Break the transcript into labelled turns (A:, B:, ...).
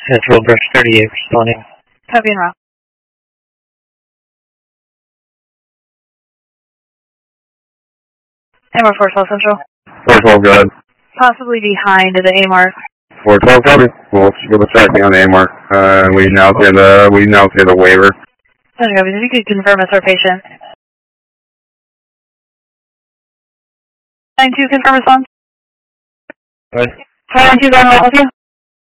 A: Central Brush 38 responding.
B: Copy and route. AMAR 412 Central.
C: 412, go ahead.
B: Possibly behind the AMAR.
C: 412, copy. We'll check on the AMAR. We now say the waiver.
B: Copy. If you could confirm as our patient. 92, confirm response.
A: What?
B: 592, going to help you?